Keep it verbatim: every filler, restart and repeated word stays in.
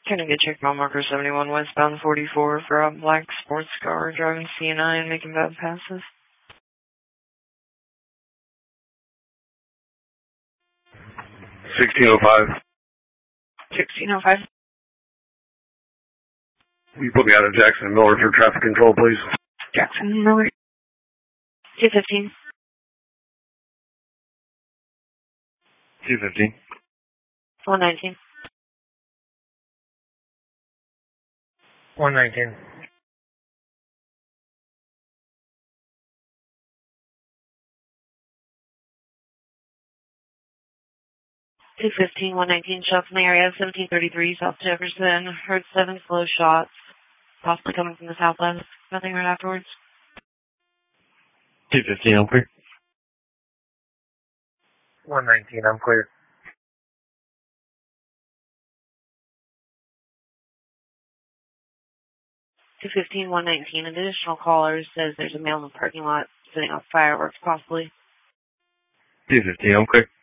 Trying to get check mile marker seventy-one westbound forty-four for a black sports car driving C nine making bad passes. sixteen oh five. sixteen oh five. Will you put me out of Jackson Miller for traffic control, please? Jackson Miller. two fifteen. two fifteen. one nineteen. one nineteen. two fifteen, one nineteen, shots in the area, seventeen thirty-three, South Jefferson. Heard seven slow shots, possibly coming from the southwest. Nothing right afterwards. two fifteen, I'm clear. one nineteen, I'm clear. two fifteen, one nineteen, an additional caller says there's a male in the parking lot setting off fireworks, possibly. two fifteen, I'm clear.